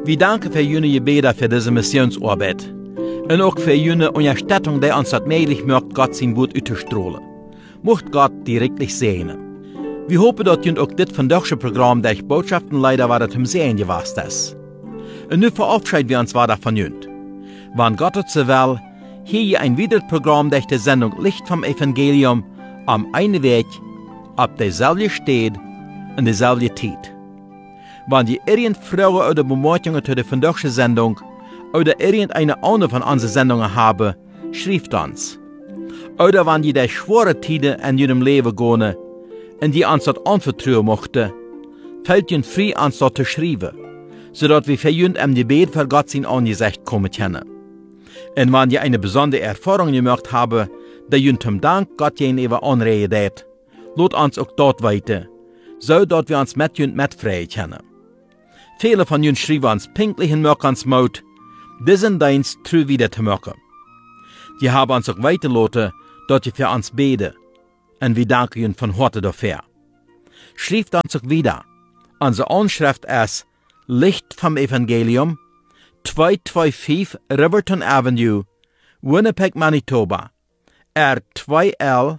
Wir danken für Ihre Gebete für diese Missionsarbeit. Und auch für Ihre Unterstützung, die uns das möglich macht, Gott sein Wort auszustrahlen. Mocht Gott die richtig segnen. Wir hoffen, dass Ihnen auch das vandaagse Programm durch Botschaftenleider war, das im Sehen gewesen ist. Und nun verabschieden wir uns weiter von Ihnen. Wann Gott es so will, hier ein weiteres Programm durch die Sendung Licht vom Evangelium am einen Weg, ab derselbe steht und derselbe Zeit. Wenn ihr irgend Fragen oder Bemerkungen zu der vandaagse Sendung oder irgendeine andere von unseren Sendungen haben, schreibt uns. Oder wenn ihr durch schwere Zeiten in ihrem Leben gehen und die uns das anvertrauen möchten, fällt ihr frei, uns das zu schreiben, sodass wir für ihn im Gebet für Gott sein Angesicht kommen können. Und wenn ihr eine besondere Erfahrung gemacht habt, die ihr zum Dank Gott gegenüber anregen hat, lasst uns auch dort weiter, so dass wir uns mit ihr mitfreien können. Viele von ihnen schreiben uns pünktlich in Möckensmut, diesen Dienst treu wieder zu machen. Die haben uns auch weitergelassen, dass ihr für uns beten, und wir danken ihnen von Herzen dafür. Schreibt uns auch wieder. Unsere Anschrift ist Licht vom Evangelium, 225 Riverton Avenue, Winnipeg, Manitoba, R2L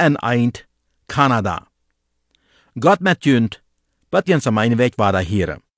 0N1, Kanada. Gott mit Ihnen, wird uns am einen Weg weiter hören.